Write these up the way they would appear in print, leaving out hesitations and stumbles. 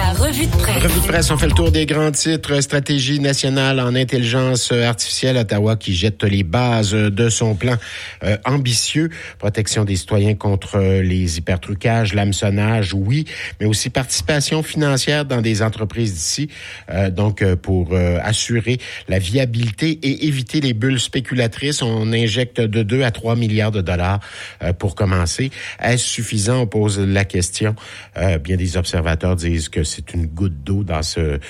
La revue de presse. Revue de presse, on fait le tour des grands titres. Stratégie nationale en intelligence artificielle. Ottawa qui jette les bases de son plan ambitieux. Protection des citoyens contre les hypertrucages, l'hameçonnage, oui, mais aussi participation financière dans des entreprises d'ici. Donc, pour assurer la viabilité et éviter les bulles spéculatrices, on injecte de 2 à 3 milliards de dollars pour commencer. Est-ce suffisant? On pose la question. Bien des observateurs disent que c'est une goutte d'eau dans cette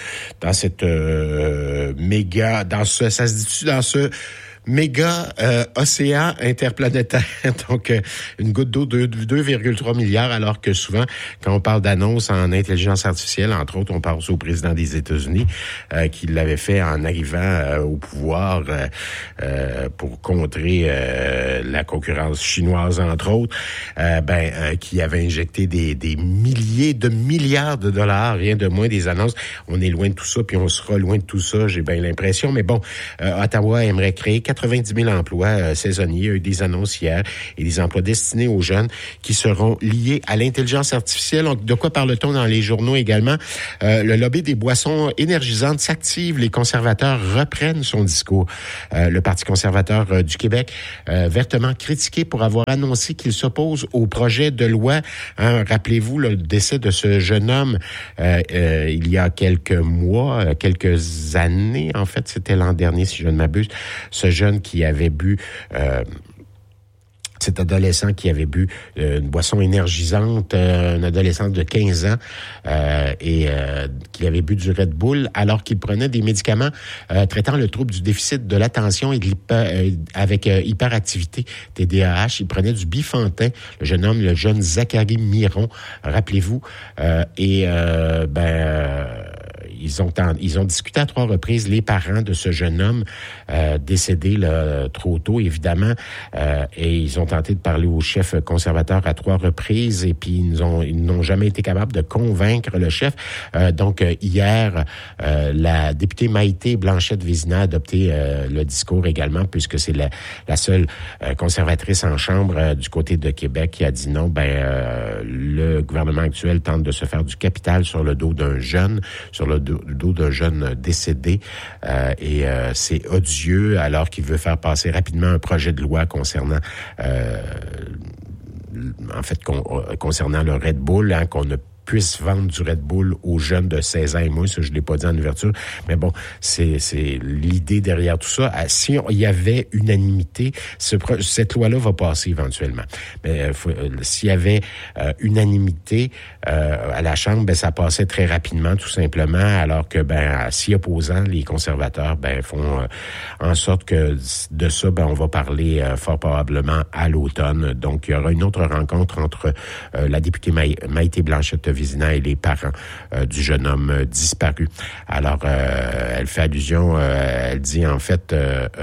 méga, ça se dit-tu dans ce méga océan interplanétaire, donc une goutte d'eau de 2,3 milliards, alors que souvent, quand on parle d'annonces en intelligence artificielle, entre autres, on pense au président des États-Unis qui l'avait fait en arrivant au pouvoir pour contrer la concurrence chinoise, entre autres, qui avait injecté des milliers de milliards de dollars, rien de moins des annonces. On est loin de tout ça, puis on sera loin de tout ça, j'ai bien l'impression. Mais bon, Ottawa aimerait créer 90 000 emplois saisonniers. Il y a eu des annonces hier et des emplois destinés aux jeunes qui seront liés à l'intelligence artificielle. De quoi parle-t-on dans les journaux également? Le lobby des boissons énergisantes s'active. Les conservateurs reprennent son discours. Le Parti conservateur du Québec, vertement critiqué pour avoir annoncé qu'il s'oppose au projet de loi. Rappelez-vous le décès de ce jeune homme il y a quelques mois, quelques années. En fait, c'était l'an dernier, si je ne m'abuse. Ce jeune qui avait bu, cet adolescent qui avait bu une boisson énergisante, un adolescent de 15 ans, et qui avait bu du Red Bull alors qu'il prenait des médicaments traitant le trouble du déficit de l'attention et de avec hyperactivité, TDAH. Il prenait du Bifantin, le jeune Zachary Miron, rappelez-vous, ils ont discuté à 3 reprises, les parents de ce jeune homme décédé trop tôt, évidemment, et ils ont tenté de parler au chef conservateur à 3 reprises, et puis ils n'ont jamais été capables de convaincre le chef. Donc, hier, la députée Maïté Blanchette-Vézina a adopté le discours également, puisque c'est la seule conservatrice en chambre du côté de Québec qui a dit non. Le gouvernement actuel tente de se faire du capital sur le dos d'un jeune, sur le dos d'un jeune décédé, et c'est odieux, alors qu'il veut faire passer rapidement un projet de loi concernant concernant le Red Bull, qu'on ne puisse vendre du Red Bull aux jeunes de 16 ans et moins. Ça, je l'ai pas dit en ouverture. Mais bon, c'est l'idée derrière tout ça. Si il y avait unanimité, cette loi-là va passer éventuellement. Mais s'il y avait unanimité à la Chambre, ça passait très rapidement, tout simplement, alors que s'y opposant, les conservateurs font en sorte que de ça, on va parler fort probablement à l'automne. Donc, il y aura une autre rencontre entre la députée Maïté Blanchette-Vézina et les parents du jeune homme disparu. Alors, elle fait allusion, elle dit en fait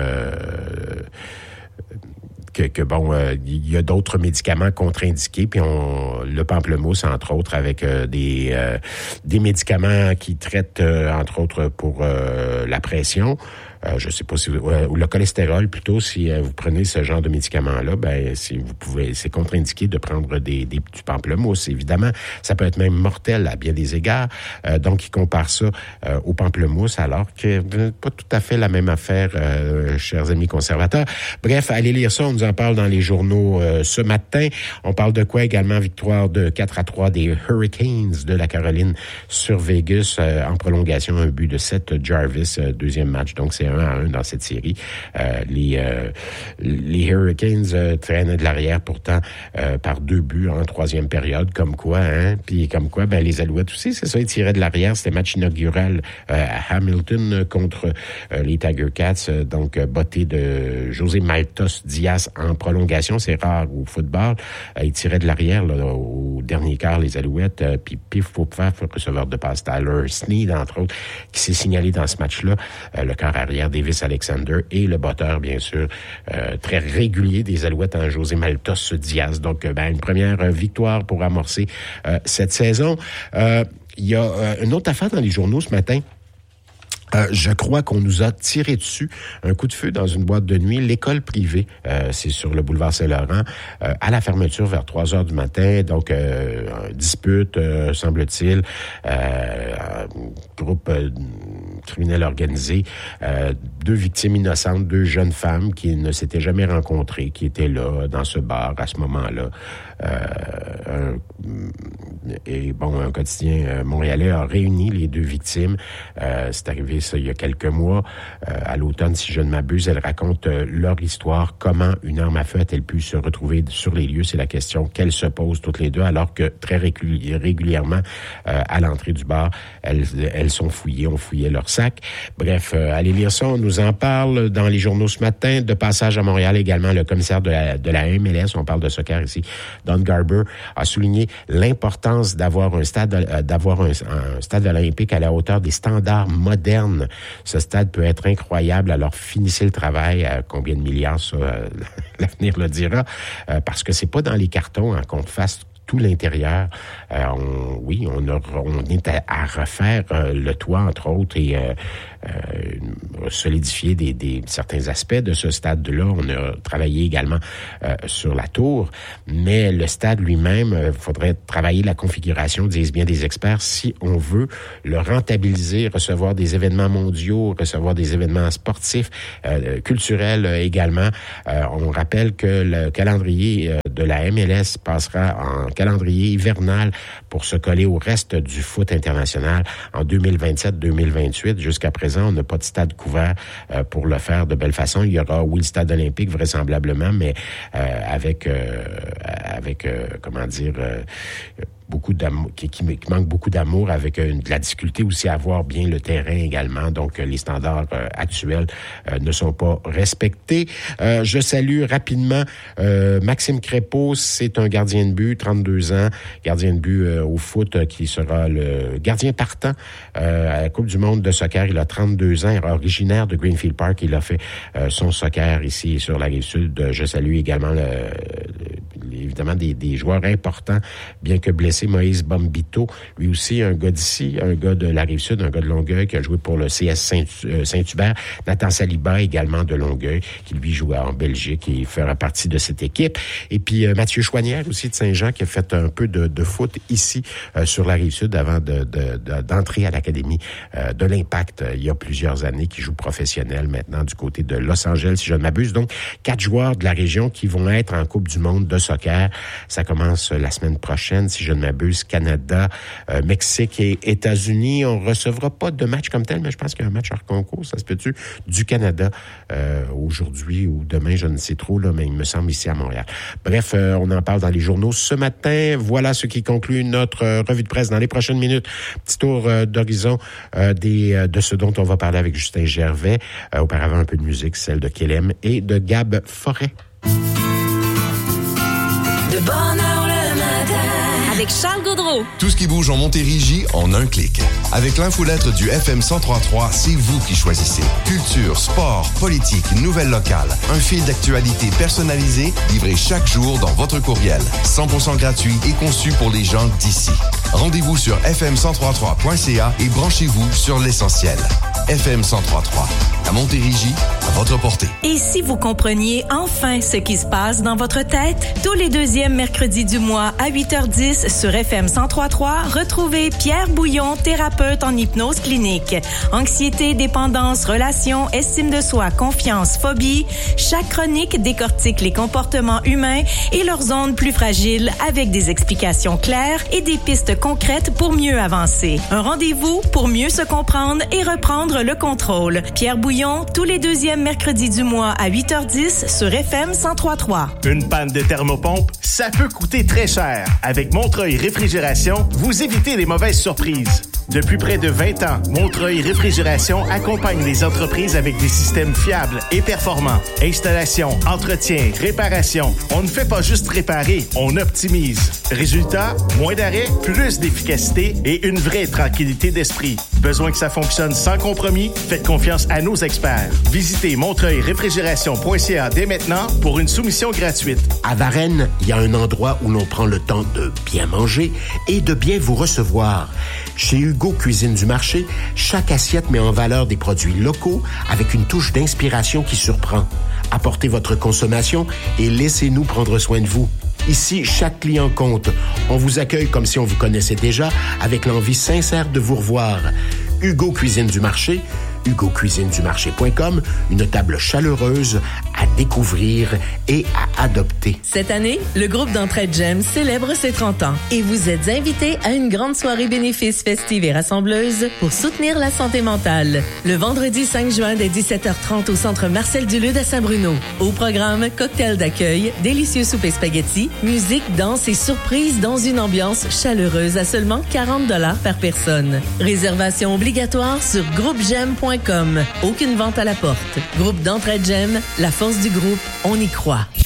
il y a d'autres médicaments contre-indiqués, puis le pamplemousse, entre autres, avec des médicaments qui traitent, entre autres, pour la pression. Je sais pas si ou le cholestérol plutôt, si vous prenez ce genre de médicaments-là, si vous pouvez, c'est contre-indiqué de prendre du pamplemousse. Évidemment, ça peut être même mortel à bien des égards. Donc, ils comparent ça au pamplemousse, alors que pas tout à fait la même affaire, chers amis conservateurs. Bref, allez lire ça, on nous en parle dans les journaux ce matin. On parle de quoi également? Victoire de 4-3 des Hurricanes de la Caroline sur Vegas, en prolongation, un but de Seth Jarvis, deuxième match. Donc, c'est 1-1 dans cette série. Les Hurricanes traînent de l'arrière pourtant par 2 buts en 3e période, comme quoi, puis comme quoi, les Alouettes aussi, c'est ça, ils tiraient de l'arrière. C'était match inaugural à Hamilton contre les Tiger Cats, donc botté de José Maltos Diaz en prolongation. C'est rare au football. Ils tiraient de l'arrière au dernier quart, les Alouettes, puis pif, pouf, paf, receveur de passe Tyler Sneed, entre autres, qui s'est signalé dans ce match-là. Le quart arrière Davis Alexander et le botteur, bien sûr, très régulier des Alouettes en José Maltos Diaz. Donc, une première victoire pour amorcer cette saison. Il y a une autre affaire dans les journaux ce matin. Je crois qu'on nous a tiré dessus un coup de feu dans une boîte de nuit. L'école privée, c'est sur le boulevard Saint-Laurent, à la fermeture vers 3 heures du matin. Donc, dispute, semble-t-il, groupe criminel organisé. 2 victimes innocentes, 2 jeunes femmes qui ne s'étaient jamais rencontrées, qui étaient là, dans ce bar, à ce moment-là. Un quotidien montréalais a réuni les 2 victimes. C'est arrivé ça il y a quelques mois. À l'automne, si je ne m'abuse, elles racontent leur histoire. Comment une arme à feu a-t-elle pu se retrouver sur les lieux? C'est la question qu'elles se posent toutes les deux, alors que très régulièrement, à l'entrée du bar, elles sont fouillées, on fouillait leur sac. Bref, allez lire ça, on nous en parle dans les journaux ce matin. De passage à Montréal également, le commissaire de la MLS, on parle de soccer ici, Don Garber, a souligné l'importance d'avoir un stade olympique à la hauteur des standards modernes. Ce stade peut être incroyable, alors finissez le travail. À combien de milliards, ça, l'avenir le dira, parce que c'est pas dans les cartons qu'on fasse tout l'intérieur. On est à refaire le toit, entre autres, et solidifier certains aspects de ce stade-là. On a travaillé également sur la tour, mais le stade lui-même, faudrait travailler la configuration, disent bien des experts, si on veut le rentabiliser, recevoir des événements mondiaux, recevoir des événements sportifs, culturels également. On rappelle que le calendrier de la MLS passera en calendrier hivernal pour se coller au reste du foot international en 2027-2028. Jusqu'à présent, on n'a pas de stade couvert pour le faire de belle façon. Il y aura, oui, le stade olympique vraisemblablement, mais avec beaucoup d'amour, qui manque beaucoup d'amour, avec de la difficulté aussi à avoir bien le terrain également. Donc, les standards actuels ne sont pas respectés. Je salue rapidement Maxime Crépeau, c'est un gardien de but, 32 ans, gardien de but au foot, qui sera le gardien partant à la Coupe du monde de soccer. Il a 32 ans, il est originaire de Greenfield Park. Il a fait son soccer ici sur la Rive-Sud. Je salue également évidemment des joueurs importants, bien que blessé. Moïse Bombito, lui aussi un gars d'ici, un gars de la Rive-Sud, un gars de Longueuil qui a joué pour le CS Saint-Hubert. Nathan Saliba également de Longueuil, qui lui joue en Belgique et fera partie de cette équipe. Et puis Mathieu Chouanière aussi de Saint-Jean qui a fait un peu de foot ici sur la Rive-Sud avant d'entrer à l'Académie de l'Impact il y a plusieurs années, qui joue professionnel maintenant du côté de Los Angeles, si je ne m'abuse. Donc, 4 joueurs de la région qui vont être en Coupe du monde de soccer. Ça commence la semaine prochaine, si je ne m'abuse, Canada, Mexique et États-Unis. On recevra pas de match comme tel, mais je pense qu'il y a un match hors concours, ça se peut-tu, du Canada aujourd'hui ou demain, je ne sais trop, là, mais il me semble ici à Montréal. Bref, on en parle dans les journaux ce matin. Voilà ce qui conclut notre revue de presse. Dans les prochaines minutes, petit tour d'horizon de ce dont on va parler avec Justin Gervais. Auparavant, un peu de musique, celle de Kelem et de Gab Forêt. De bonne heure le matin, avec Charles Gaudreau. Tout ce qui bouge en Montérégie en un clic. Avec l'infolettre du FM 103.3, c'est vous qui choisissez. Culture, sport, politique, nouvelles locales. Un fil d'actualité personnalisé, livré chaque jour dans votre courriel. 100% gratuit et conçu pour les gens d'ici. Rendez-vous sur fm1033.ca et branchez-vous sur l'essentiel. FM 103.3. À Montérégie, à votre portée. Et si vous compreniez enfin ce qui se passe dans votre tête? Tous les deuxièmes mercredis du mois à 8h10 sur FM 103.3, retrouvez Pierre Bouillon, thérapeute en hypnose clinique. Anxiété, dépendance, relations, estime de soi, confiance, phobie. Chaque chronique décortique les comportements humains et leurs zones plus fragiles avec des explications claires et des pistes concrètes pour mieux avancer. Un rendez-vous pour mieux se comprendre et reprendre le contrôle. Pierre Bouillon, tous les deuxièmes mercredis du mois à 8h10 sur FM 103.3. Une panne de thermopompe, ça peut coûter très cher. Avec Montreuil Réfrigération, vous évitez les mauvaises surprises. Depuis près de 20 ans, Montreuil Réfrigération accompagne les entreprises avec des systèmes fiables et performants. Installation, entretien, réparation. On ne fait pas juste réparer, on optimise. Résultat, moins d'arrêts, plus d'efficacité et une vraie tranquillité d'esprit. Besoin que ça fonctionne sans compromis? Faites confiance à nos experts. Visitez montreuilréfrigération.ca dès maintenant pour une soumission gratuite. À Varennes, il y a un endroit où l'on prend le temps de bien manger et de bien vous recevoir. Chez Hugo Cuisine du Marché, chaque assiette met en valeur des produits locaux avec une touche d'inspiration qui surprend. Apportez votre consommation et laissez-nous prendre soin de vous. Ici, chaque client compte. On vous accueille comme si on vous connaissait déjà, avec l'envie sincère de vous revoir. Hugo Cuisine du Marché, hugocuisinedumarché.com, une table chaleureuse à découvrir et à adopter. Cette année, le groupe d'entraide GEM célèbre ses 30 ans et vous êtes invités à une grande soirée bénéfice festive et rassembleuse pour soutenir la santé mentale. Le vendredi 5 juin dès 17h30 au centre Marcel Dulude à Saint-Bruno. Au programme, cocktail d'accueil, délicieux souper spaghetti, musique, danse et surprise dans une ambiance chaleureuse à seulement 40 $ par personne. Réservation obligatoire sur groupegem.com. Aucune vente à la porte. Groupe d'entraide GEM, la force du groupe, on y croit.